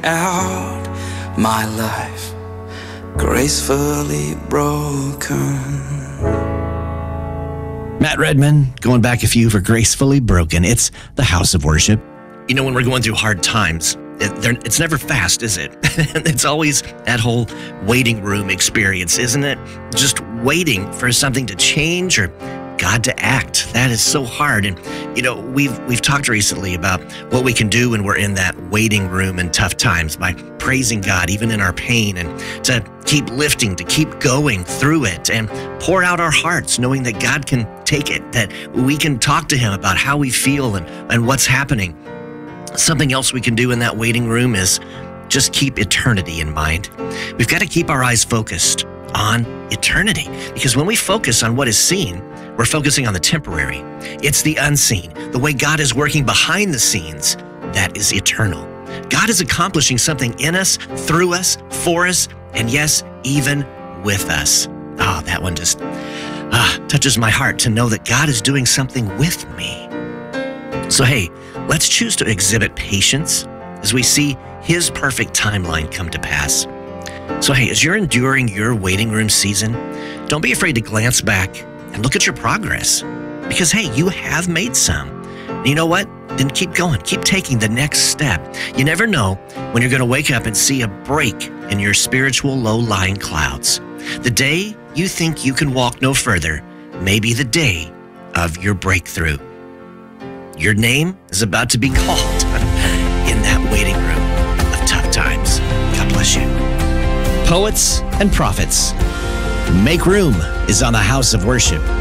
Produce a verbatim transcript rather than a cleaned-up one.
out my life gracefully broken. Matt Redman, going back a few for Gracefully Broken. It's the house of worship. You know, when we're going through hard times, it, it's never fast, is it? It's always that whole waiting room experience, isn't it? Just waiting for something to change or God to act. That is so hard. And, you know, we've we've talked recently about what we can do when we're in that waiting room in tough times by praising God, even in our pain, and to keep lifting, to keep going through it and pour out our hearts, knowing that God can take it, that we can talk to Him about how we feel and, and what's happening. Something else we can do in that waiting room is just keep eternity in mind. We've got to keep our eyes focused on eternity, because when we focus on what is seen, we're focusing on the temporary. It's the unseen, the way God is working behind the scenes, that is eternal. God is accomplishing something in us, through us, for us, and yes, even with us. Oh, that one just ah, touches my heart to know that God is doing something with me. So hey, let's choose to exhibit patience as we see His perfect timeline come to pass. So hey, as you're enduring your waiting room season, don't be afraid to glance back and look at your progress, because hey, you have made some. And you know what? Then keep going. Keep taking the next step. You never know when you're going to wake up and see a break in your spiritual low-lying clouds. The day you think you can walk no further may be the day of your breakthrough. Your name is about to be called in that waiting room of tough times. God bless you. Poets and prophets. Make Room is on the House of Worship.